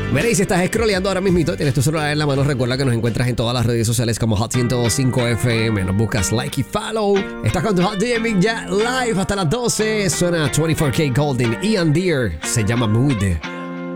Mira, y si estás scrolleando ahora mismito, tienes tu celular en la mano, recuerda que nos encuentras en todas las redes sociales como Hot 105 FM. Nos buscas like y follow. Estás con tu Hot DJ ya live hasta las 12. Suena 24K Golden. Ian Deere se llama Mood.